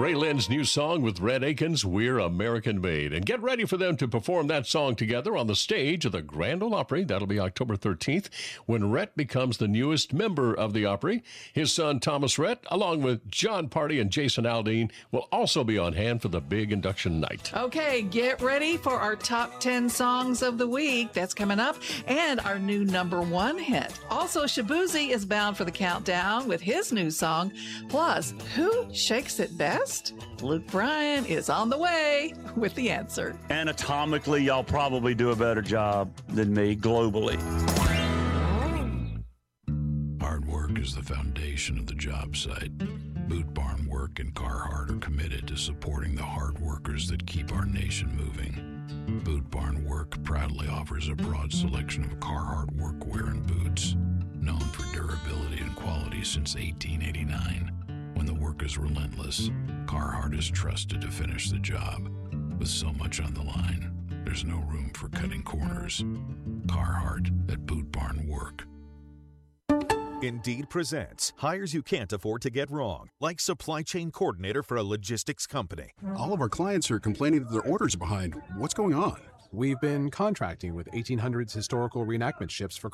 Ray Lynn's new song with Rhett Akins, We're American Made. And get ready for them to perform that song together on the stage of the Grand Ole Opry. That'll be October 13th when Rhett becomes the newest member of the Opry. His son, Thomas Rhett, along with John Party and Jason Aldean, will also be on hand for the big induction night. Okay, get ready for our top 10 songs of the week. That's coming up. And our new #1 hit. Also, Shabuzi is bound for the countdown with his new song. Plus, who shakes it best? Luke Bryan is on the way with the answer. Anatomically, y'all probably do a better job than me globally. Hard work is the foundation of the job site. Boot Barn Work and Carhartt are committed to supporting the hard workers that keep our nation moving. Boot Barn Work proudly offers a broad selection of Carhartt workwear and boots, known for durability and quality since 1889. When the work is relentless, Carhartt is trusted to finish the job. With so much on the line, there's no room for cutting corners. Carhartt at Boot Barn Work. Indeed presents hires you can't afford to get wrong, like supply chain coordinator for a logistics company. All of our clients are complaining that their orders are behind. What's going on? We've been contracting with 1800s historical reenactment ships for